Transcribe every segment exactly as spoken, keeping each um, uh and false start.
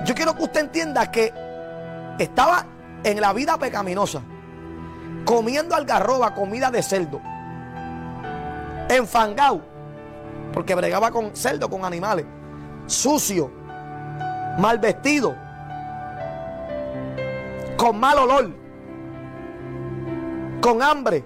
Yo quiero que usted entienda que estaba en la vida pecaminosa, comiendo algarroba, comida de cerdo, enfangado, porque bregaba con cerdo, con animales, sucio, mal vestido, con mal olor, con hambre,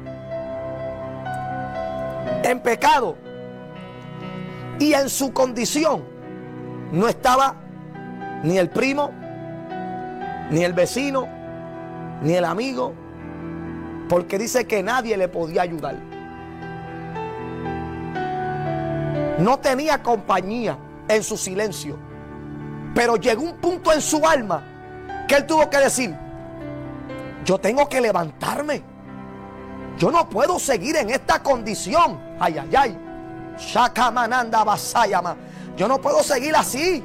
en pecado. Y en su condición no estaba ni el primo, ni el vecino, ni el amigo, porque dice que nadie le podía ayudar. No tenía compañía en su silencio, pero llegó un punto en su alma que él tuvo que decir: yo tengo que levantarme, yo no puedo seguir en esta condición. Ay, ay, ay. Shakamananda Basayama. Yo no puedo seguir así.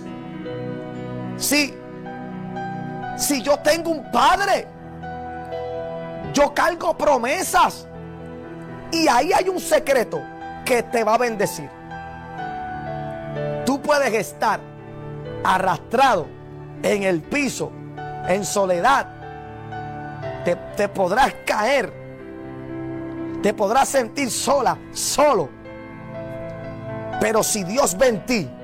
Si, si yo tengo un padre, yo cargo promesas, y ahí hay un secreto que te va a bendecir. Tú puedes estar arrastrado en el piso, en soledad. Te, te podrás caer, te podrás sentir sola, solo. Pero si Dios ve en ti,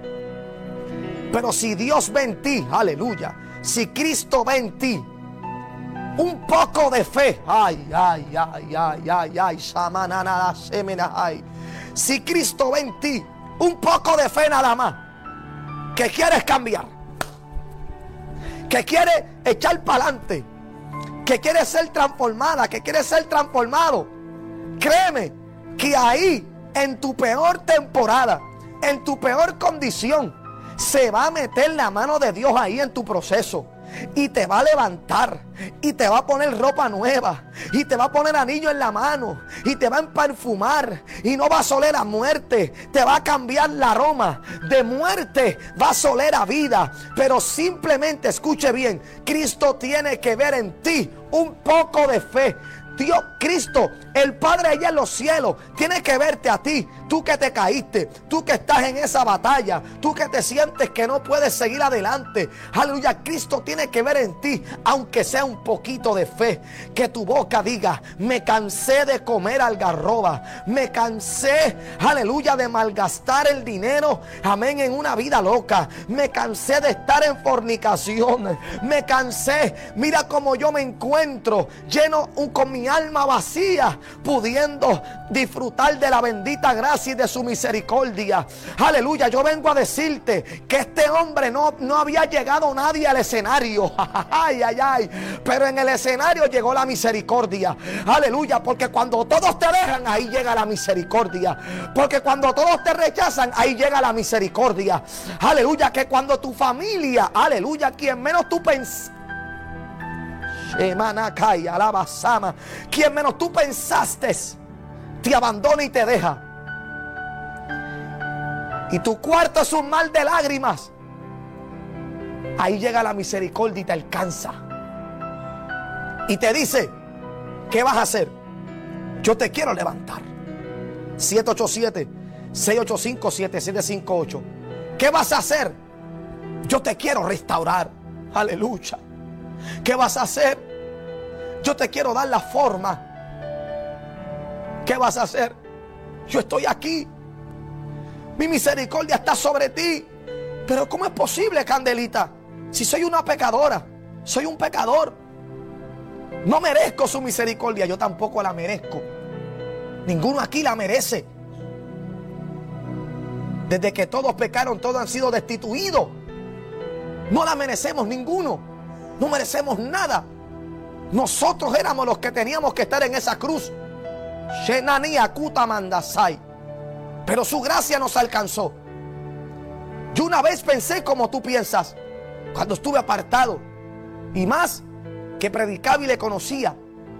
pero si Dios ve en ti, aleluya, si Cristo ve en ti un poco de fe, ay, ay, ay, ay, ay, ay, shamanana, semena, ay. Si Cristo ve en ti un poco de fe nada más, que quieres cambiar, que quieres echar para adelante, que quieres ser transformada, que quieres ser transformado, créeme que ahí, en tu peor temporada, en tu peor condición, se va a meter la mano de Dios ahí en tu proceso. Y te va a levantar, y te va a poner ropa nueva, y te va a poner anillo en la mano, y te va a emperfumar, y no vas a oler a muerte. Te va a cambiar el aroma de muerte, vas a oler a vida. Pero simplemente, escuche bien, Cristo tiene que ver en ti un poco de fe. Dios, Cristo, el Padre allá en los cielos, tiene que verte a ti, tú que te caíste, tú que estás en esa batalla, tú que te sientes que no puedes seguir adelante. Aleluya, Cristo tiene que ver en ti, aunque sea un poquito de fe, que tu boca diga: me cansé de comer algarroba, me cansé, aleluya, de malgastar el dinero, amén, en una vida loca, me cansé de estar en fornicación, me cansé, mira cómo yo me encuentro, lleno un, con mi alma vacía, pudiendo disfrutar de la bendita gracia y de su misericordia. Aleluya, yo vengo a decirte que este hombre no, no había llegado nadie al escenario, ay, ay, ay, pero en el escenario llegó la misericordia. Aleluya, porque cuando todos te dejan, ahí llega la misericordia, porque cuando todos te rechazan, ahí llega la misericordia. Aleluya, que cuando tu familia, aleluya, quien menos tú pensas, quien menos tú pensaste, te abandona y te deja, y tu cuarto es un mar de lágrimas, ahí llega la misericordia y te alcanza y te dice: ¿qué vas a hacer? Yo te quiero levantar. Siete ocho siete, seis ocho cinco, siete siete cinco ocho. ¿Qué vas a hacer? Yo te quiero restaurar. Aleluya. ¿Qué vas a hacer? Yo te quiero dar la forma. ¿Qué vas a hacer? Yo estoy aquí. Mi misericordia está sobre ti. Pero ¿cómo es posible, Candelita? Si soy una pecadora, soy un pecador, no merezco su misericordia. Yo tampoco la merezco. Ninguno aquí la merece. Desde que todos pecaron, todos han sido destituidos. No la merecemos ninguno. No merecemos nada. Nosotros éramos los que teníamos que estar en esa cruz. Pero su gracia nos alcanzó. Yo una vez pensé como tú piensas, cuando estuve apartado, y más que predicaba y le conocía.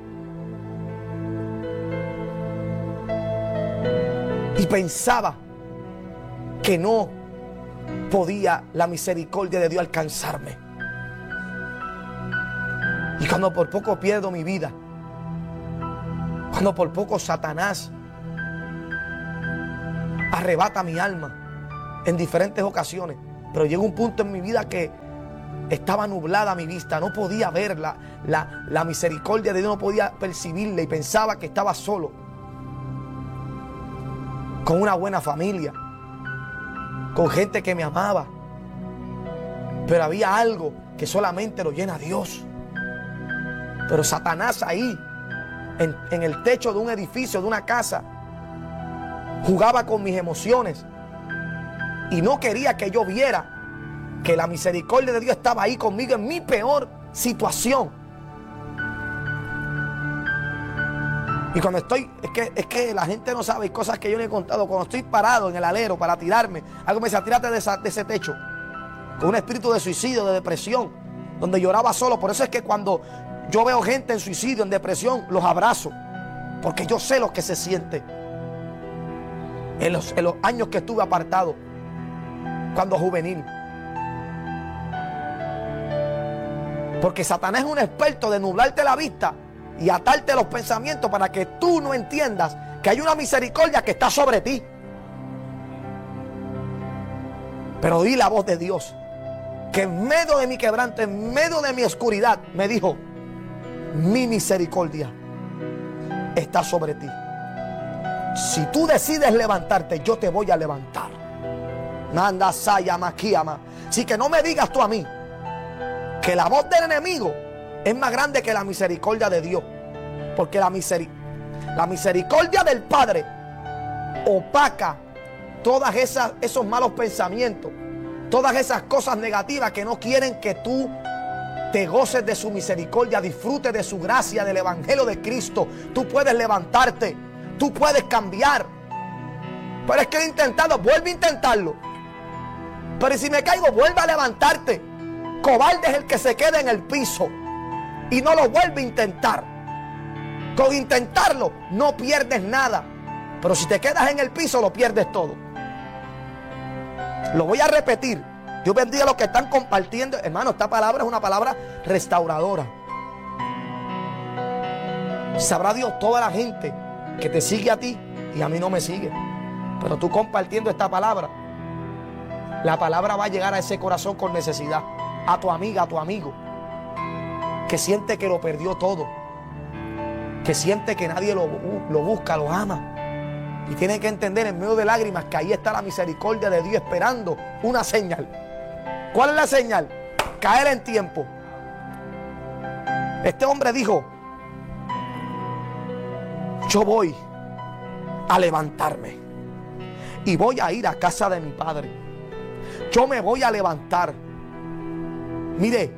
Y pensaba que no podía la misericordia de Dios alcanzarme. Y cuando por poco pierdo mi vida, cuando por poco Satanás arrebata mi alma en diferentes ocasiones, Pero llegó un punto en mi vida que estaba nublada mi vista, no podía ver la, la, la misericordia de Dios, no podía percibirla y pensaba que estaba solo, con una buena familia, con gente que me amaba. Pero había algo que solamente lo llena Dios. Pero Satanás ahí, en, en el techo de un edificio, de una casa, jugaba con mis emociones y no quería que yo viera que la misericordia de Dios estaba ahí conmigo en mi peor situación. Y cuando estoy, es que, es que la gente no sabe, hay cosas que yo le he contado. Cuando estoy parado en el alero para tirarme, algo me decía, tírate de, esa, de ese techo, con un espíritu de suicidio, de depresión, donde lloraba solo. Por eso es que cuando yo veo gente en suicidio, en depresión, los abrazo, porque yo sé lo que se siente. En los, en los años que estuve apartado, cuando juvenil. Porque Satanás es un experto de nublarte la vista y atarte los pensamientos para que tú no entiendas que hay una misericordia que está sobre ti. Pero oí la voz de Dios, que en medio de mi quebranto, en medio de mi oscuridad, me dijo: mi misericordia está sobre ti. Si tú decides levantarte, yo te voy a levantar. Nanda saya maquiama. Así que no me digas tú a mí que la voz del enemigo es más grande que la misericordia de Dios. Porque la, miseric la misericordia del Padre opaca todas esas, esos malos pensamientos, todas esas cosas negativas que no quieren que tú te goces de su misericordia, disfrutes de su gracia, del evangelio de Cristo. Tú puedes levantarte, tú puedes cambiar. Pero es que he intentado, vuelve a intentarlo. Pero si me caigo, vuelve a levantarte. Cobarde es el que se queda en el piso y no lo vuelve a intentar. Con intentarlo no pierdes nada, pero si te quedas en el piso lo pierdes todo. Lo voy a repetir. Dios bendiga a los que están compartiendo. Hermano, esta palabra es una palabra restauradora. Sabrá Dios toda la gente que te sigue a ti y a mí no me sigue, pero tú compartiendo esta palabra, la palabra va a llegar a ese corazón con necesidad. A tu amiga, a tu amigo, que siente que lo perdió todo, que siente que nadie lo, lo busca, lo ama, y tiene que entender en medio de lágrimas que ahí está la misericordia de Dios esperando una señal. ¿Cuál es la señal? Caer en tiempo. Este hombre dijo: yo voy a levantarme y voy a ir a casa de mi padre. Yo me voy a levantar. Mire,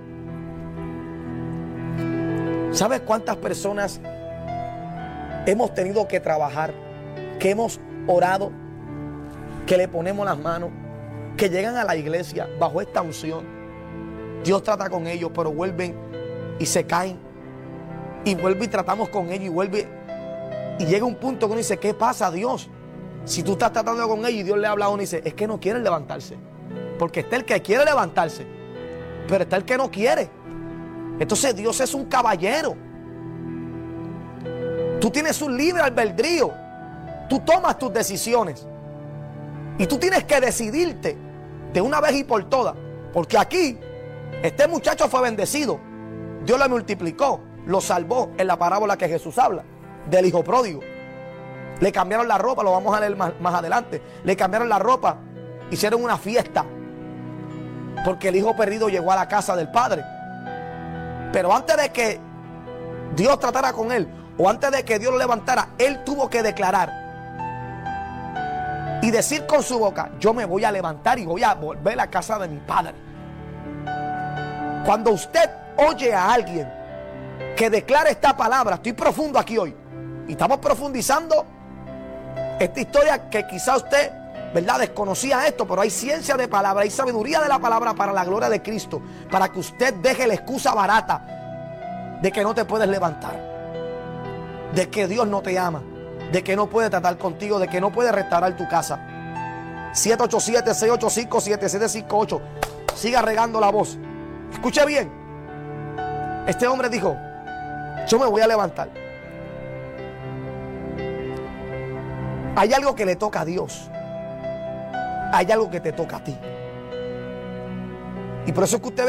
¿sabes cuántas personas hemos tenido que trabajar, que hemos orado, que le ponemos las manos, que llegan a la iglesia bajo esta unción? Dios trata con ellos, pero vuelven y se caen. Y vuelve y tratamos con ellos y vuelve. Y llega un punto que uno dice: ¿qué pasa, Dios? Si tú estás tratando con ellos y Dios le habla a uno y dice: es que no quieren levantarse. Porque está el que quiere levantarse, pero está el que no quiere. Entonces Dios es un caballero. Tú tienes un libre albedrío. Tú tomas tus decisiones. Y tú tienes que decidirte de una vez y por todas. Porque aquí, este muchacho fue bendecido. Dios lo multiplicó, lo salvó en la parábola que Jesús habla, del hijo pródigo. Le cambiaron la ropa, lo vamos a leer más, más adelante. Le cambiaron la ropa, hicieron una fiesta, porque el hijo perdido llegó a la casa del padre. Pero antes de que Dios tratara con él, o antes de que Dios lo levantara, él tuvo que declarar y decir con su boca: yo me voy a levantar y voy a volver a la casa de mi padre. Cuando usted oye a alguien que declara esta palabra, estoy profundo aquí hoy, y estamos profundizando esta historia que quizá usted, ¿verdad?, desconocía esto, pero hay ciencia de palabra, hay sabiduría de la palabra para la gloria de Cristo, para que usted deje la excusa barata de que no te puedes levantar, de que Dios no te ama, de que no puede tratar contigo, de que no puede restaurar tu casa. siete ocho siete, seis ocho cinco, siete siete cinco ocho. Siga regando la voz. Escuche bien. Este hombre dijo: yo me voy a levantar. Hay algo que le toca a Dios. Hay algo que te toca a ti. Y por eso es que usted ve